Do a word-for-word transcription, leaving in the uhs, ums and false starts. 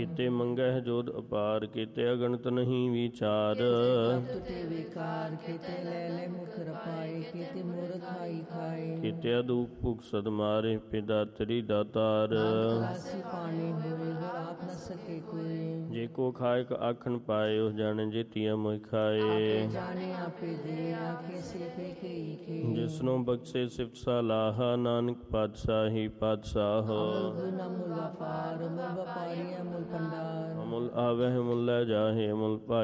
ਕੀਤੇ ਮੰਗਹਿ ਜੋਧ ਅਪਾਰ, ਕੀਤੇ ਅਗਣਤ ਨਹੀਂ ਵਿਚਾਰ। ਟੁੱਟੇ ਵਿਕਾਰ ਕੀਤੇ ਲੈ ਲੈ ਮੁਖ ਰਪਾਏ, ਕੀਤੇ ਮੂਰਖ ਖਾਈ ਖਾਏ। ਕੀਤੇ ਅਦੂਕ ਭੁਖ ਸਦ ਮਾਰੇ, ਪਿਦਾਤਰੀ ਦਾਤਾਰ। ਰਾਸੀ ਪਾਣੀ ਹੋਏ ਗੁਰ ਆਪ ਨ ਸਕੇ ਕੋਈ। ਜੇ ਕੋ ਖਾਇਕ ਆਖਣ ਪਾਏ, ਉਸ ਜਾਣੇ ਜੇਤੀਆ ਮੋਇ ਖਾਏ। ਜਾਣੇ ਆਪੇ ਦੇ ਆਖੇ ਸਿਫੇ ਕਈ ਕਈ। ਜਿਸਨੂੰ ਬਖਸ਼ੇ ਸਿਫਤ ਸਲਾਹਾ, ਨਾਨਕ ਪਾਤਸ਼ਾਹੀ ਪਾਤਸ਼ਾਹ। ਗੁਣ ਅਮੁਲ ਵਪਾਰ ਮੁਲ ਵਪਾਰੀ ਅਮੁਲ ਭੰਡਾਰ। ਅਮੁਲ ਆਵਹਿ ਮੁਲ ਲੈ ਜਾਹੇ, ਅਮੁਲ ਭਾਈ